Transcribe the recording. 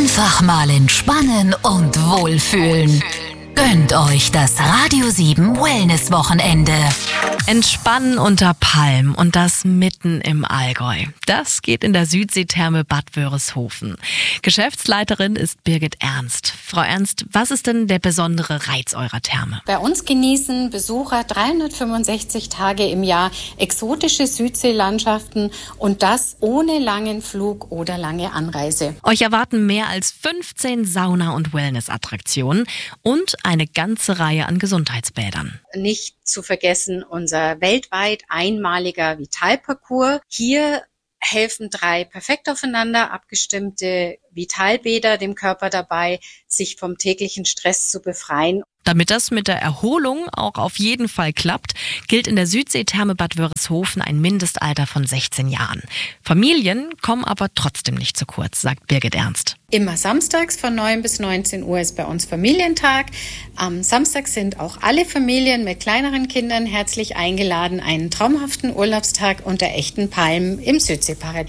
Einfach mal entspannen und wohlfühlen. Gönnt euch das Radio 7 Wellness-Wochenende. Entspannen unter Palmen und das mitten im Allgäu. Das geht in der Südseetherme Bad Wörishofen. Geschäftsleiterin ist Birgit Ernst. Frau Ernst, was ist denn der besondere Reiz eurer Therme? Bei uns genießen Besucher 365 Tage im Jahr exotische Südseelandschaften und das ohne langen Flug oder lange Anreise. Euch erwarten mehr als 15 Sauna- und Wellness-Attraktionen und eine ganze Reihe an Gesundheitsbädern. Nicht zu vergessen unser weltweit einmaliger Vitalparcours. Hier helfen 3 perfekt aufeinander abgestimmte Vitalbäder dem Körper dabei, sich vom täglichen Stress zu befreien. Damit das mit der Erholung auch auf jeden Fall klappt, gilt in der Südseetherme Bad Wörishofen ein Mindestalter von 16 Jahren. Familien kommen aber trotzdem nicht zu kurz, sagt Birgit Ernst. Immer samstags von 9 bis 19 Uhr ist bei uns Familientag. Am Samstag sind auch alle Familien mit kleineren Kindern herzlich eingeladen, einen traumhaften Urlaubstag unter echten Palmen im Südseeparadies.